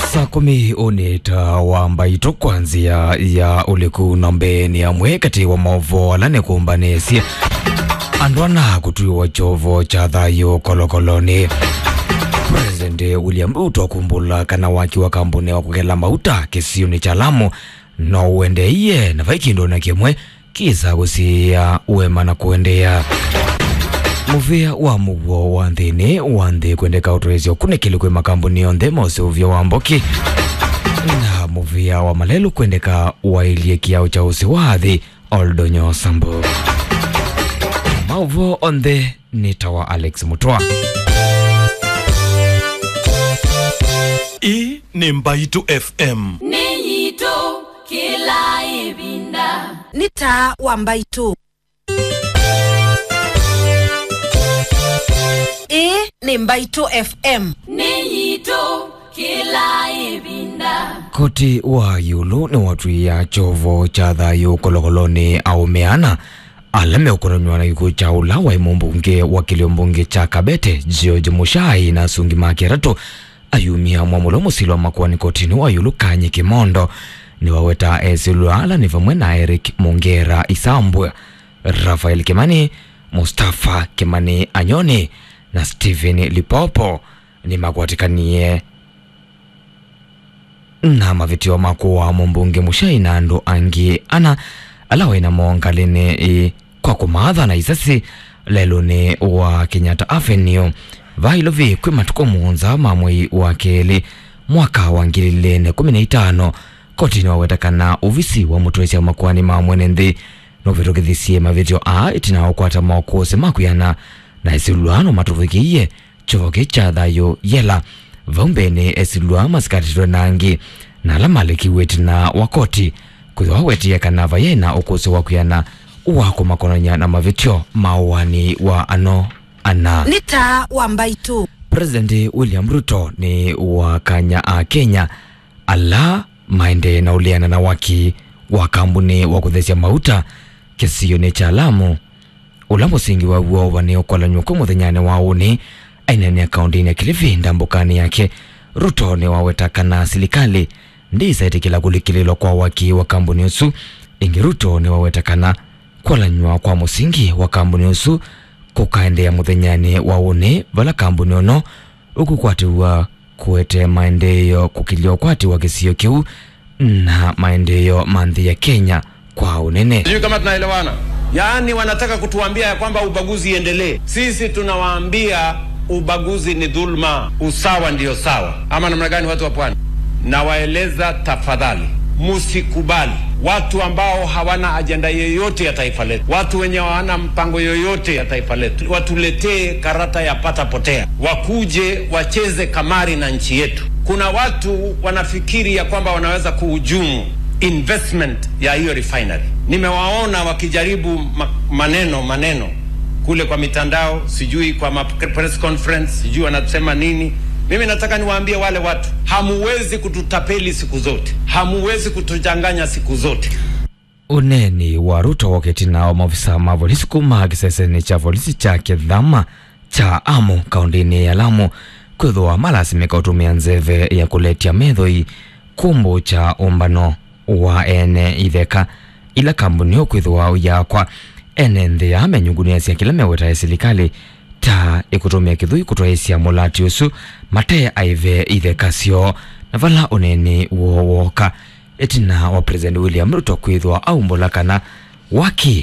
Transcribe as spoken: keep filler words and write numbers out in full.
Saa kumi unita wambaito kwanzia ya uliku nambeni ya mwekati wa maovo alane kumbanesia andwana kutuwa chovo cha dhayo kolokoloni. President William Ruto kumbula kana waki wa kampuni wa kukela mauta kisiuni cha Lamu na uende iye na vaikindo na kimwe kisa kusia uema na kuendea muvia wa muwo wanthini wanthi kuendeka utuwezio kunekili kwe makampuni yonde mose uvyo wamboki na muvia wa malelu kuendeka wailie kiao cha usi wathi Oldonyo Sambu. Mauvo onde nitawa Alex Mutua. I ni Mbaitu F M. Niyito kila ibinda. Nita wa Mbaitu. I ni Mbaitu F M. Niyito kila ibinda. Koti wa yulu ni watu ya chovo cha dhayo kolokoloni au meana alame ukononywa na yuko cha ulawa imumbunge wakilio mbunge cha Kabete George Mushai na Sungi Makerato ayumia mwamulo musilo makuwa ni kotini wa yulu Kanye Kimondo ni waweta Eziluala ni vamwe na Eric Mungera Isambwe, Rafael Kimani, Mustafa Kimani Anyoni na Steven Lipopo ni magwatikanie na mavitio makuwa mbunge Mushai na ndo angi ana alawa ina mwongalini i kwa kumadha na isasi lelo ni wa Kenyatta Avenue vailovi kwe matuko muunza mamwe wa keli mwaka wa ngililene kumi na tano kotini wawetakana uvisi wa mutuwesi ya makuani mamwene ndi novitokithisie mavitio a itina wakwata mawakose makuyana na Eziluano matuvikiye choke cha dhayo yela vaumbeni Eziluano masikatitwe nangi na alamaleki wetina wakoti kuziwa wetia kanava yena ukose wakuyana uwako makononya na mavitio mawani wa ano ana. Nita wa Mbaitu. President William Ruto ni wa Kanya a Kenya ala maende na uliana na waki wa kampuni wa kuthesia mauta kisiyo ni cha Lamu ulambo singi wa uo waneo kwa lanyuko muthenyane wa uni aina ni akaunti ya Kilifi ndambukani yake. Ruto ni wawetaka na silikali ndi saiti kila kulikililo kwa waki wa kampuni usu ingi Ruto ni wawetaka na kwa lanyua kwa musingi wa kampuni usu kukaende ya muthenyane wa uni vala kampuni ono uku kwatiwa kuete maendeyo kukilio kwatiwa kisiyo kiu na maendeyo mandhi ya Kenya kwa unene. Sijui kama tunaelewana. Yaani wanataka kutuambia ya kwamba ubaguzi iendelee. Sisi tunawaambia ubaguzi ni dhulma, usawa ndio sawa. Ama namna gani watu wa pwani? Na waeleza tafadhali, musikubali watu ambao hawana ajenda yoyote ya taifa letu, watu wenye hawana mpango yoyote ya taifa letu, watuletee karata ya pata potea, wakuje wacheze kamari na nchi yetu. Kuna watu wanafikiri ya kwamba wanaweza kuhujumu investment ya hiyo refinery. Nimewaona wakijaribu maneno maneno kule kwa mitandao, sijui kwa press conference, sijui wanasema nini. Mimi nataka niwaambie wale watu, hamuwezi kututapeli siku zote, hamuwezi kutujanganya siku zote. Uneni wa Ruto waketi na maafisa mavolisi kuma kiseseni cha volisi cha Kidhama cha Amu kaundini ya Lamu kwethwa malasimika utumia nzeve ya kuletia medhoi kumbu cha umbano wa ene itheka ila kampuni kwethwa ya kwa ene nthi ya menyungunia siya kila meweta ya silikali ta ikutumia kithui kutoesia mulati usu mataya aive itheka sio na vala uneni uowoka etina wa President William Ruto kwethwa au mbulakana waki